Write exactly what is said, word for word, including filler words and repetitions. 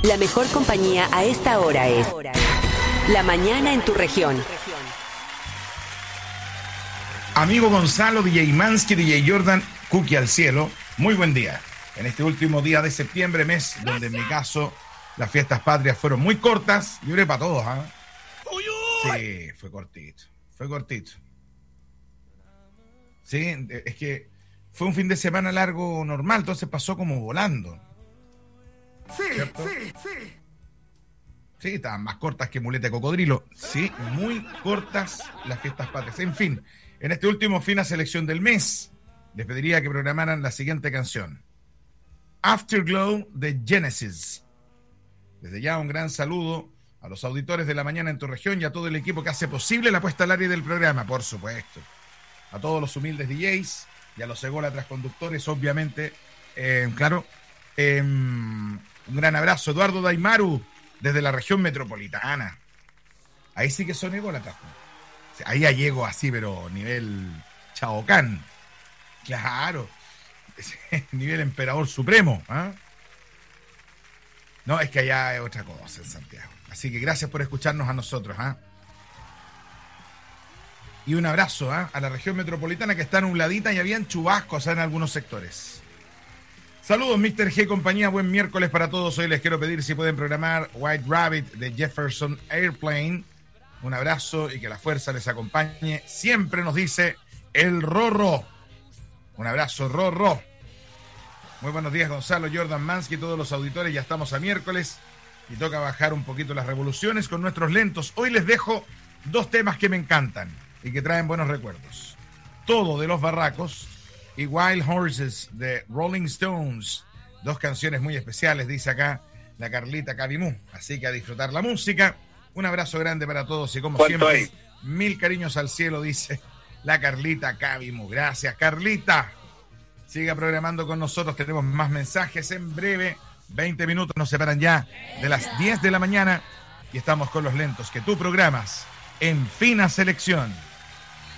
La mejor compañía a esta hora es La Mañana en tu región. Amigo Gonzalo, D J Mansky, D J Jordan, Cookie al cielo, muy buen día. En este último día de septiembre, mes donde en mi caso las fiestas patrias fueron muy cortas, lloré para todos, ¿ah? ¿eh? Sí, fue cortito, fue cortito. Sí, es que fue un fin de semana largo normal, entonces pasó como volando. Sí, ¿cierto? sí, sí. Sí, estaban más cortas que muleta de cocodrilo. Sí, muy cortas las fiestas patrias. En fin, en este último fin a selección del mes, les pediría que programaran la siguiente canción. Afterglow de Genesis. Desde ya un gran saludo a los auditores de La Mañana en tu región y a todo el equipo que hace posible la puesta al aire del programa, por supuesto. A todos los humildes D Js y a los ególatras conductores, obviamente. Eh, claro, eh, un gran abrazo. Eduardo Daimaru, desde la región metropolitana. Ahí sí que son ególatras. Ahí ya llego así, pero nivel Chaocán. Claro. Nivel emperador supremo. ¿eh? No, es que allá es otra cosa en Santiago. Así que gracias por escucharnos a nosotros. ¿eh? Y un abrazo ¿eh? a la región metropolitana que está nubladita y habían chubascos en algunos sectores. Saludos, mister G, compañía. Buen miércoles para todos. Hoy les quiero pedir si pueden programar White Rabbit de Jefferson Airplane. Un abrazo y que la fuerza les acompañe. Siempre nos dice el Rorro. Un abrazo, Rorro. Muy buenos días, Gonzalo, Jordan, Mansky, todos los auditores. Ya estamos a miércoles y toca bajar un poquito las revoluciones con nuestros lentos. Hoy les dejo dos temas que me encantan y que traen buenos recuerdos. Todo de Los Barracos y Wild Horses de Rolling Stones. Dos canciones muy especiales, dice acá la Carlita Cabimú. Así que a disfrutar la música. Un abrazo grande para todos y como siempre, hay? mil cariños al cielo, dice la Carlita Cabimú. Gracias, Carlita. Siga programando con nosotros, tenemos más mensajes en breve. veinte minutos nos separan ya de las diez de la mañana y estamos con los lentos que tú programas en Fina Selección.